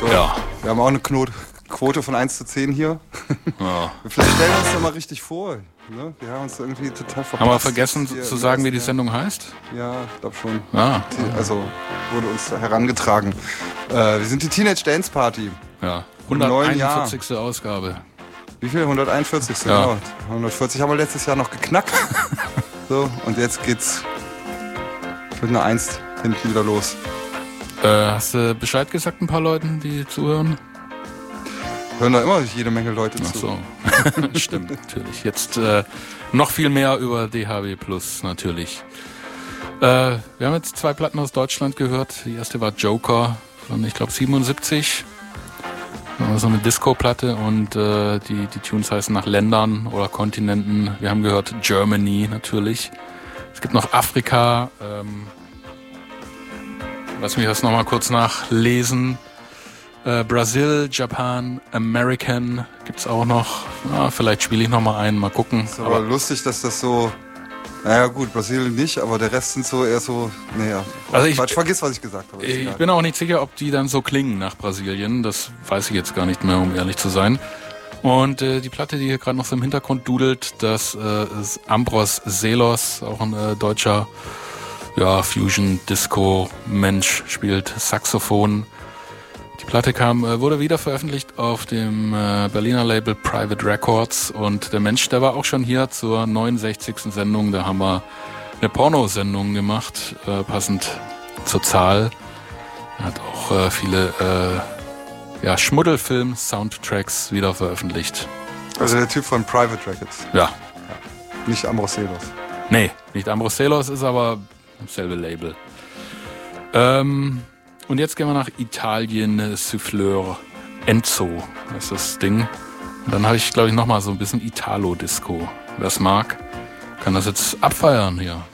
So. Ja. Wir haben auch eine Quote von 1:10 hier. Ja. Vielleicht stellen wir uns doch mal richtig vor. Ne? Wir haben uns irgendwie total verpasst. Haben wir vergessen zu sagen, wie die Sendung heißt? Ja, ich glaube schon. Ja. Also wurde uns herangetragen. Wir sind die Teenage Dance Party. Ja. Im neuen 141. Ausgabe. Wie viel? 141. Ja. Genau. 140 haben wir letztes Jahr noch geknackt. So, und jetzt geht's mit einer 1 hinten wieder los. Hast du Bescheid gesagt ein paar Leuten, die zuhören? Hören da immer jede Menge Leute Ach zu. so. Stimmt, natürlich. Jetzt noch viel mehr über DHB Plus, natürlich. Wir haben jetzt 2 Platten aus Deutschland gehört. Die erste war Joker von, ich glaube, 77. So eine Disco-Platte und die Tunes heißen nach Ländern oder Kontinenten. Wir haben gehört Germany natürlich. Es gibt noch Afrika. Lass mich das nochmal kurz nachlesen. Brasil, Japan, American gibt's auch noch. Ja, vielleicht spiele ich nochmal einen, mal gucken. Ist aber lustig, dass das so... Naja gut, Brasilien nicht, aber der Rest sind so eher so... Naja, Also vergiss, was ich gesagt habe. Ich bin auch nicht sicher, ob die dann so klingen nach Brasilien. Das weiß ich jetzt gar nicht mehr, um ehrlich zu sein. Und die Platte, die hier gerade noch so im Hintergrund dudelt, das ist Ambros Selos, auch ein deutscher Fusion-Disco-Mensch, spielt Saxophon. Die Platte wurde wieder veröffentlicht auf dem Berliner Label Private Records und der Mensch, der war auch schon hier zur 69. Sendung. Da haben wir eine Pornosendung gemacht, passend zur Zahl. Er hat auch viele Schmuddelfilm-Soundtracks wieder veröffentlicht. Also der Typ von Private Records. Ja. Nicht Ambroselos. Nee, nicht Ambroselos, ist aber dasselbe Label. Und jetzt gehen wir nach Italien, Souffleur Enzo, das ist das Ding. Und dann habe ich, glaube ich, nochmal so ein bisschen Italo-Disco. Wer es mag, kann das jetzt abfeiern hier.